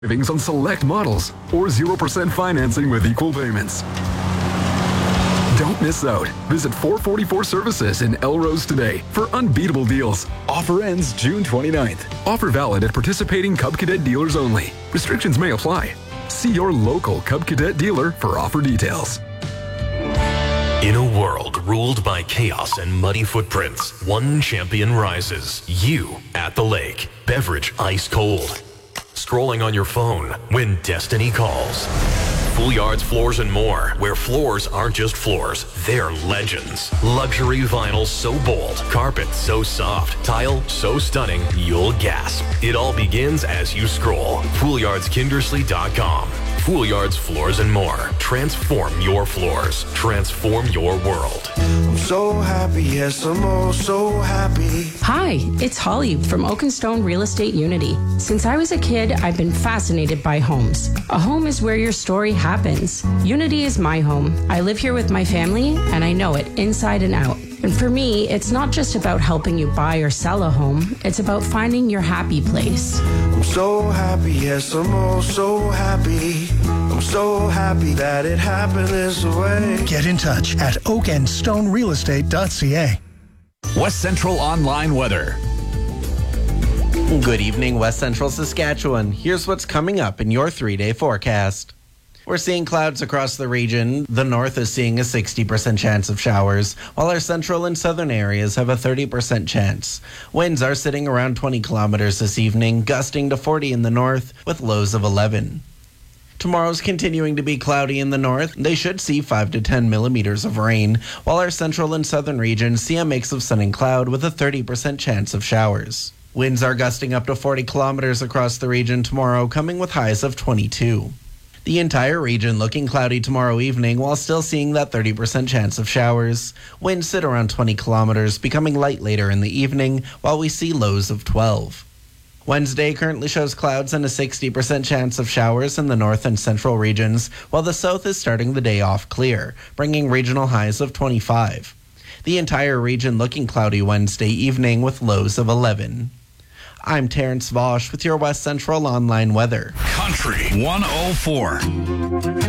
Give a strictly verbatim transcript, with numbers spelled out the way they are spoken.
Savings on select models or zero percent financing with equal payments. Don't miss out. Visit four forty-four Services in Elrose today for unbeatable deals. Offer ends June twenty-ninth. Offer valid at participating Cub Cadet dealers only. Restrictions may apply. See your local Cub Cadet dealer for offer details. In a world ruled by chaos and muddy footprints, one champion rises. You at the lake. Beverage ice cold. Scrolling on your phone when destiny calls. Fouillard's Floors and More, where floors aren't just floors, they're legends. Luxury vinyl so bold, carpet so soft, tile so stunning, you'll gasp. It all begins as you scroll. Fouillards Kindersley dot com. Fouillard's Floors and More. Transform your floors. Transform your world. I'm so happy, yes, I'm oh so happy. Hi, it's Holly from Oakenstone Real Estate Unity. Since I was a kid, I've been fascinated by homes. A home is where your story happens. Unity is my home. I live here with my family, and I know it inside and out. And for me, it's not just about helping you buy or sell a home. It's about finding your happy place. I'm so happy, yes, I'm oh so happy. I'm so happy that it happened this way. Get in touch at oak and stone real estate dot c a. West Central Online Weather. Good evening, West Central Saskatchewan. Here's what's coming up in your three-day forecast. We're seeing clouds across the region. The north is seeing a sixty percent chance of showers, while our central and southern areas have a thirty percent chance. Winds are sitting around twenty kilometers this evening, gusting to forty in the north, with lows of eleven. Tomorrow's continuing to be cloudy in the north. They should see five to ten millimeters of rain, while our central and southern regions see a mix of sun and cloud with a thirty percent chance of showers. Winds are gusting up to forty kilometers across the region tomorrow, coming with highs of twenty-two. The entire region looking cloudy tomorrow evening while still seeing that thirty percent chance of showers. Winds sit around twenty kilometers, becoming light later in the evening while we see lows of twelve. Wednesday currently shows clouds and a sixty percent chance of showers in the north and central regions, while the south is starting the day off clear, bringing regional highs of twenty-five. The entire region looking cloudy Wednesday evening with lows of eleven. I'm Terrence Vosch with your West Central Online Weather. Country one oh four.